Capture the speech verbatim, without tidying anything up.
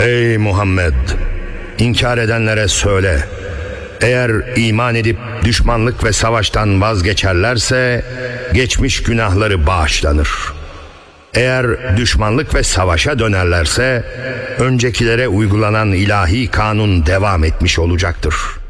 Ey Muhammed! İnkar edenlere söyle, eğer iman edip düşmanlık ve savaştan vazgeçerlerse geçmiş günahları bağışlanır. Eğer düşmanlık ve savaşa dönerlerse öncekilere uygulanan ilahi kanun devam etmiş olacaktır.